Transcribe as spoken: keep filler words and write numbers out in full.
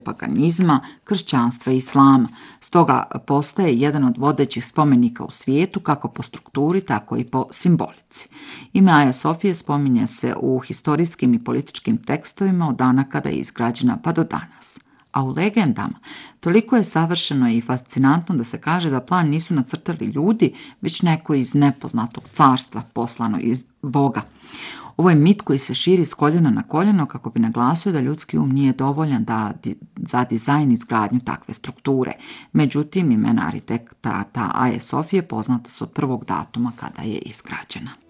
paganizma, kršćanstva i islama. Stoga postaje jedan od vodećih spomenika u svijetu kako po strukturi, tako i po simbolici. Ime Aja Sofije spominje se u historijskim i političkim tekstovima od dana kada je izgrađena pa do danas. A u legendama toliko je savršeno i fascinantno da se kaže da plan nisu nacrtali ljudi, već neko iz nepoznatog carstva poslano iz Boga. Ovo je mit koji se širi s koljena na koljeno kako bi naglasio da ljudski um nije dovoljan da di, za dizajn i izgradnju takve strukture. Međutim, imena arhitekta Aje Sofije poznata su od prvog datuma kada je izgrađena.